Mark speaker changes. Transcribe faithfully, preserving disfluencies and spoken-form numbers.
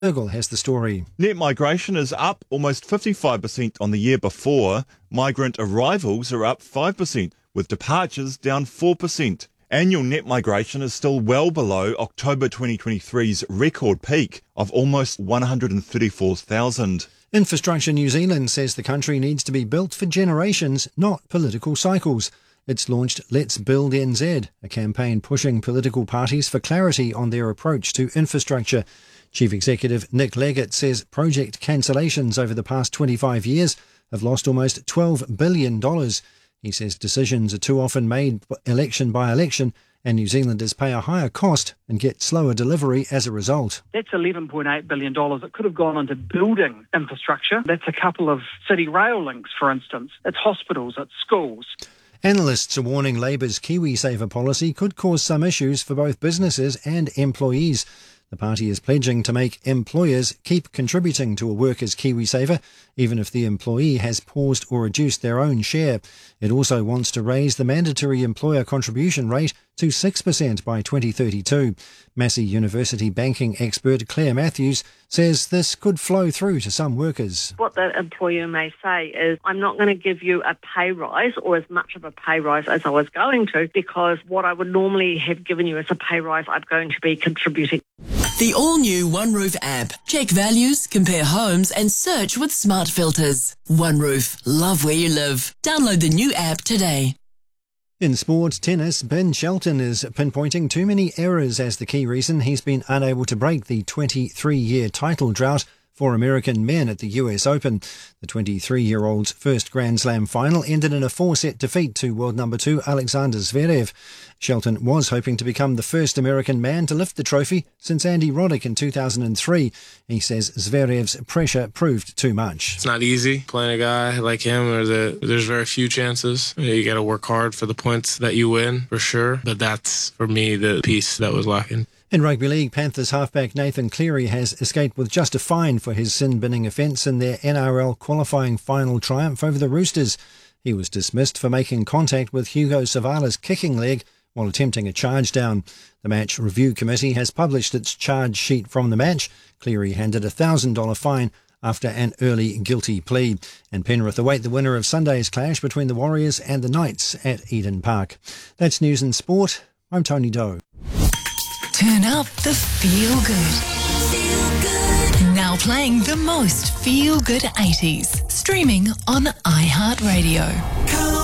Speaker 1: Ergel has the story.
Speaker 2: Net migration is up almost fifty-five percent on the year before. Migrant arrivals are up five percent, with departures down four percent. Annual net migration is still well below October twenty twenty-three's record peak of almost one hundred thirty-four thousand.
Speaker 1: Infrastructure New Zealand says the country needs to be built for generations, not political cycles. It's launched Let's Build N Z, a campaign pushing political parties for clarity on their approach to infrastructure. Chief Executive Nick Leggett says project cancellations over the past twenty-five years have lost almost twelve billion dollars. He says decisions are too often made election by election, and New Zealanders pay a higher cost and get slower delivery as a result.
Speaker 3: That's eleven point eight billion dollars. It could have gone into building infrastructure. That's a couple of city rail links, for instance. It's hospitals, it's schools.
Speaker 1: Analysts are warning Labour's KiwiSaver policy could cause some issues for both businesses and employees. The party is pledging to make employers keep contributing to a worker's KiwiSaver, even if the employee has paused or reduced their own share. It also wants to raise the mandatory employer contribution rate to six percent by twenty thirty-two. Massey University banking expert Claire Matthews says this could flow through to some workers.
Speaker 4: What the employer may say is, I'm not going to give you a pay rise or as much of a pay rise as I was going to, because what I would normally have given you as a pay rise, I'm going to be contributing.
Speaker 5: The all-new OneRoof app. Check values, compare homes and search with smart filters. OneRoof. Love where you live. Download the new app today.
Speaker 1: In sport tennis, Ben Shelton is pinpointing too many errors as the key reason he's been unable to break the twenty-three-year title drought for American men at the U S Open. The twenty-three-year-old's first Grand Slam final ended in a four-set defeat to world number two Alexander Zverev. Shelton was hoping to become the first American man to lift the trophy since Andy Roddick in two thousand three. He says Zverev's pressure proved too much.
Speaker 6: It's not easy playing a guy like him. Or the, there's very few chances. You got to work hard for the points that you win, for sure. But that's, for me, the piece that was lacking.
Speaker 1: In rugby league, Panthers halfback Nathan Cleary has escaped with just a fine for his sin-binning offence in their N R L qualifying final triumph over the Roosters. He was dismissed for making contact with Hugo Savala's kicking leg while attempting a charge down. The match review committee has published its charge sheet from the match. Cleary handed a one thousand dollars fine after an early guilty plea. And Penrith await the winner of Sunday's clash between the Warriors and the Knights at Eden Park. That's news and sport. I'm Tony Doe.
Speaker 7: Turn up the feel good. Feel good. Now playing the most feel good eighties. Streaming on iHeartRadio.